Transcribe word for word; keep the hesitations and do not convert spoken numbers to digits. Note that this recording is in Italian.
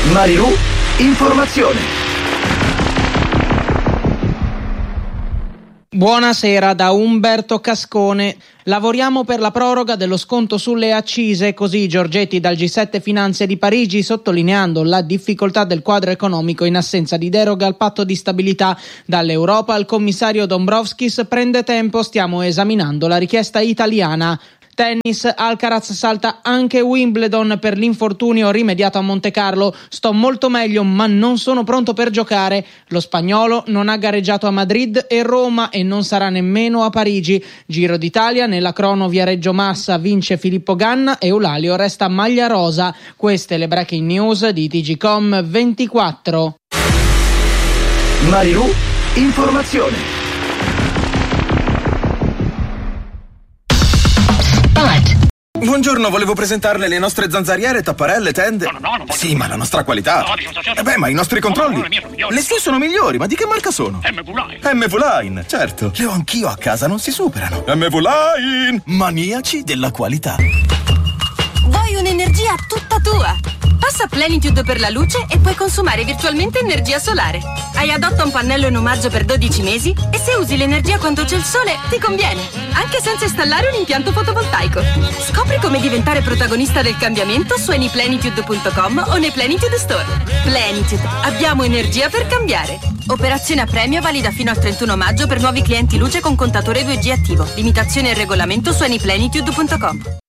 Marilù Informazione. Buonasera da Umberto Cascone. Lavoriamo per la proroga dello sconto sulle accise, così Giorgetti dal G sette Finanze di Parigi, sottolineando la difficoltà del quadro economico in assenza di deroga al patto di stabilità. Dall'Europa il commissario Dombrovskis: prende tempo, stiamo esaminando la richiesta italiana. Tennis, Alcaraz salta anche Wimbledon per l'infortunio rimediato a Montecarlo. Sto molto meglio, ma non sono pronto per giocare. Lo spagnolo non ha gareggiato a Madrid e Roma e non sarà nemmeno a Parigi. Giro d'Italia, nella crono Viareggio Massa vince Filippo Ganna e Eulalio resta maglia rosa. Queste le breaking news di T G Com ventiquattro. Marilù Informazione. Buongiorno, volevo presentarle le nostre zanzariere, tapparelle, tende. No, no, no, non Sì, ma la nostra qualità. No, dico, certo. Eh beh, ma i nostri controlli. No, no, le mie sono migliori. Le sue sono migliori, ma di che marca sono? M V Line. M V Line, certo. Le ho anch'io a casa, non si superano. M V Line, maniaci della qualità. Vuoi un'energia tutta tua? Passa Plenitude per la luce e puoi consumare virtualmente energia solare. Hai Adotta un pannello in omaggio per dodici mesi e se usi l'energia quando c'è il sole ti conviene, anche senza installare un impianto fotovoltaico. Scopri come diventare protagonista del cambiamento su anyplenitude punto com o nei Plenitude Store. Plenitude, abbiamo energia per cambiare. Operazione a premio valida fino al trentuno maggio per nuovi clienti luce con contatore due G attivo. Limitazioni e regolamento su anyplenitude punto com.